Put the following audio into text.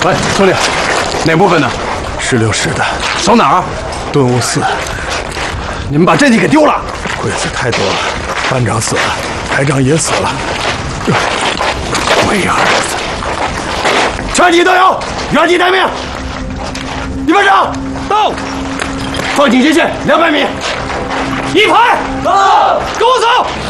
喂，兄弟，哪部分呢 ？16师的， 守哪儿？ 顿悟寺。 你们把阵地给丢了， 鬼子太多了，班长死了，排长也死了，没儿子。 全体都有，原地待命。一班长到，放警戒线200米，一排到，跟我走。